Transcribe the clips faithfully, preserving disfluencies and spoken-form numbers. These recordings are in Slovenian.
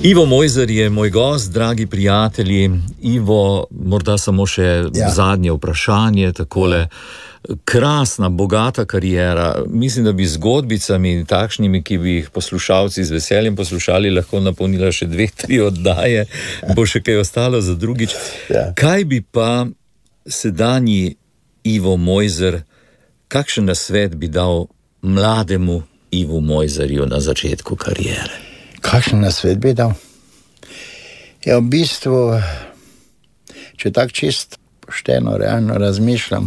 Ivo Mojzer je moj gost, dragi prijatelji. Ivo, morda samo še ja. zadnje vprašanje, takole. Krasna, bogata karijera. Mislim, da bi zgodbicami takšnimi, ki bi jih poslušalci z veseljem poslušali, lahko napolnila še dve, tri oddaje, bo še kaj ostalo za drugič. Ja. Kaj bi pa sedanji Ivo Mojzer, kakšen nasvet bi dal mlademu Ivu Mojzerju na začetku karijere? Kakšen nasvet bi dal? Ja, v bistvu, če tako čist pošteno, realno razmišljam,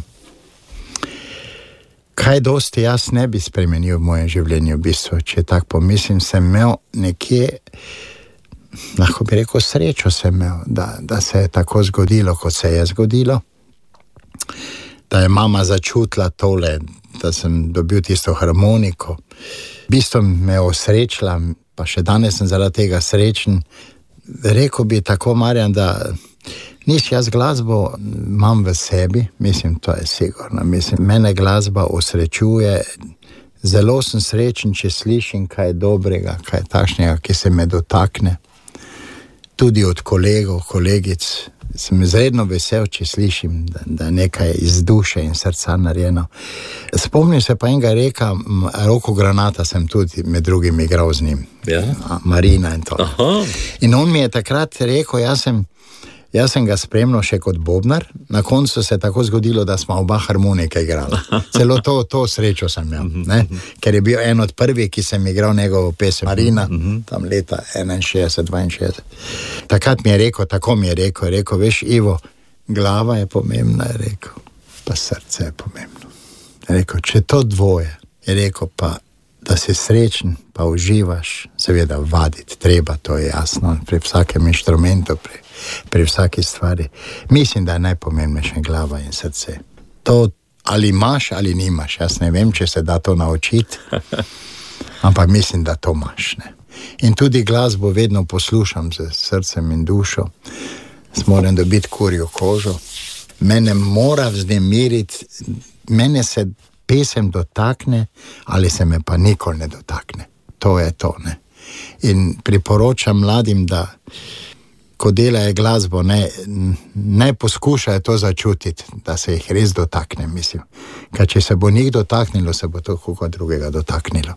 kaj dosti jaz ne bi spremenil v mojem življenju, v bistvu, če tako pomislim, sem imel nekje, lahko bi rekel, srečo sem imel, da, da se je tako zgodilo, kot se je zgodilo, da je mama začutila tole, da sem dobil tisto harmoniko, v bistvu me osrečila, pa še danes sem zaradi tega srečen. Rekel bi tako, Marjan, da nis jaz glasbo imam v sebi, mislim, to je sigurno, mislim, mene glasba osrečuje, zelo sem srečen, če slišim kaj dobrega, kaj takšnega, ki se me dotakne, tudi od kolegov, kolegic, sem izredno vesel, če slišim, da, da nekaj iz duše in srca narejeno. Spomnim se pa enega reka, Roko Granata sem tudi med drugim igral z njim, ja. Marina in to. Aha. In on mi je takrat rekel, jaz sem Jaz sem ga spremljal še kot bobnar, na koncu se je tako zgodilo, da smo oba harmonike igrali. Celo to, to srečo sem imel, ne? Ker je bil en od prvih, ki sem igral njegovo pesem Marina, tam leta enainšestdeset, dvainšestdeset. Takrat mi je rekel, tako mi je rekel, je rekel, veš, Ivo, glava je pomembna, je rekel, pa srce je pomembno. Je rekel, če to dvoje, je rekel pa, da si srečen, pa uživaš, seveda vaditi treba, to je jasno, pri vsakem inštrumentu, pri pri vsaki stvari. Mislim, da je najpomembnejša glava in srce. To ali imaš ali nimaš, jaz ne vem, če se da to naučiti, ampak mislim, da to imaš. Ne? In tudi glasbo vedno poslušam z srcem in dušo, moram dobiti kurjo kožo, mene mora vznemiriti, mene se pesem dotakne, ali se me pa nikoli ne dotakne. To je to, ne. In priporočam mladim, da ko delajo glasbo, ne, ne poskušajo to začutiti, da se jih res dotakne, mislim. Ker če se bo njih dotaknilo, se bo to koga drugega dotaknilo.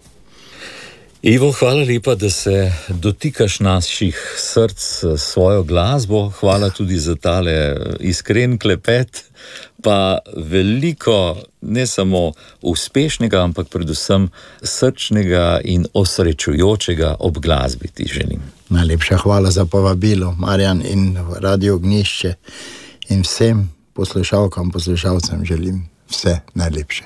Ivo, hvala lepa, da se dotikaš naših src s svojo glasbo. Hvala tudi za tale iskren klepet, pa veliko, ne samo uspešnega, ampak predvsem srčnega in osrečujočega ob glasbi ti želim. Najlepša hvala za povabilo, Marjan, in Radio Ognjišče, in vsem poslušalkam, poslušalcem želim vse najlepše.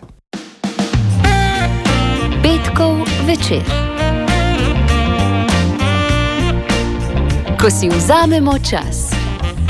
Petkov večer. Ko si vzamemo čas.